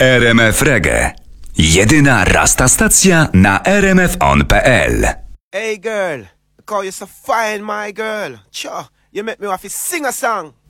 RMF Reggae. Jedyna rasta stacja na rmfon.pl. Hey girl, I call you so fine, my girl. Sure, you make me want to sing a song.